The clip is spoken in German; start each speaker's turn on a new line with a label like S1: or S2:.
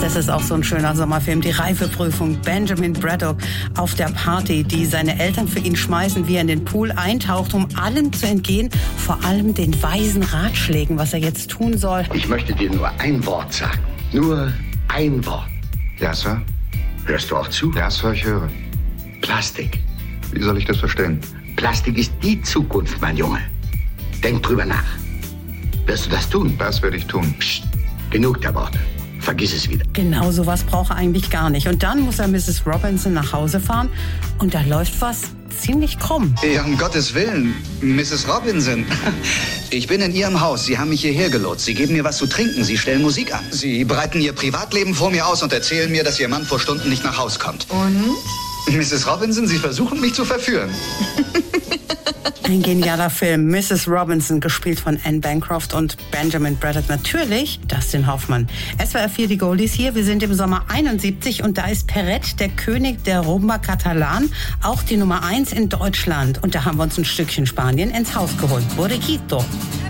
S1: das ist auch so ein schöner Sommerfilm. Die Reifeprüfung. Benjamin Braddock auf der Party, die seine Eltern für ihn schmeißen, wie er in den Pool eintaucht, um allem zu entgehen, vor allem den weisen Ratschlägen, was er jetzt tun soll.
S2: Ich möchte dir nur ein Wort sagen. Nur ein Wort.
S3: Ja, Sir?
S2: Hörst du auch zu?
S3: Ja, Sir, ich höre.
S2: Plastik.
S3: Wie soll ich das verstehen?
S2: Plastik ist die Zukunft, mein Junge. Denk drüber nach. Wirst du das tun?
S3: Das werde ich tun.
S2: Psst. Genug der Worte. Vergiss es wieder.
S1: Genau, sowas braucht er eigentlich gar nicht. Und dann muss er Mrs. Robinson nach Hause fahren und da läuft was ziemlich krumm.
S4: Ja, um Gottes Willen, Mrs. Robinson. Ich bin in Ihrem Haus. Sie haben mich hierher gelotst. Sie geben mir was zu trinken. Sie stellen Musik an. Sie breiten Ihr Privatleben vor mir aus und erzählen mir, dass Ihr Mann vor Stunden nicht nach Haus kommt.
S5: Und?
S4: Mrs. Robinson, Sie versuchen mich zu verführen.
S1: Ein genialer Film. Mrs. Robinson, gespielt von Anne Bancroft und Benjamin Braddock. Natürlich Dustin Hoffmann. SWR 4, die Goldies hier. Wir sind im Sommer 71 und da ist Perret, der König der Rumba Catalan, auch die Nummer 1 in Deutschland. Und da haben wir uns ein Stückchen Spanien ins Haus geholt. Borriquito.